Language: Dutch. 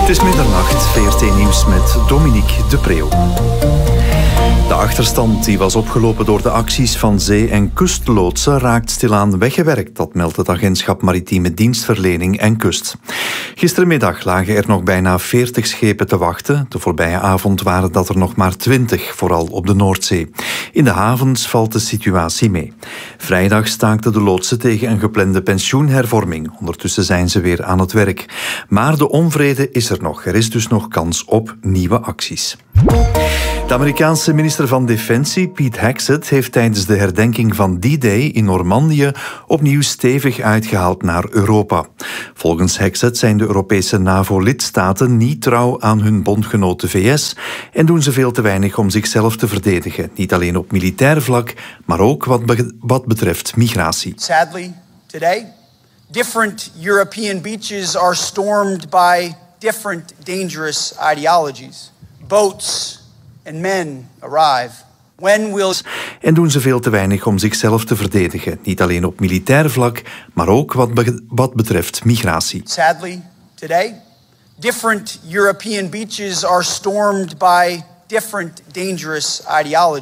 Het is middernacht, VRT Nieuws met Dominique de Preeuw. De achterstand die was opgelopen door de acties van zee- en kustloodsen raakt stilaan weggewerkt. Dat meldt het agentschap Maritieme Dienstverlening en Kust. Gistermiddag lagen er nog bijna 40 schepen te wachten. De voorbije avond waren dat er nog maar 20, vooral op de Noordzee. In de havens valt de situatie mee. Vrijdag staakten de loodsen tegen een geplande pensioenhervorming. Ondertussen zijn ze weer aan het werk. Maar de onvrede is er nog. Er is dus nog kans op nieuwe acties. De Amerikaanse minister van Defensie, Pete Hegseth, heeft tijdens de herdenking van D-Day in Normandië opnieuw stevig uitgehaald naar Europa. Volgens Hegseth zijn de Europese NAVO-lidstaten niet trouw aan hun bondgenoot de VS en doen ze veel te weinig om zichzelf te verdedigen. Niet alleen op militair vlak, maar ook wat betreft migratie. Sadly, today, different European beaches are stormed by different dangerous ideologies. Boats and men arrive. When will... En doen ze veel te weinig om zichzelf te verdedigen. Niet alleen op militair vlak, maar ook wat betreft migratie. Sadly, today, different European beaches are stormed by different dangerous ideologies.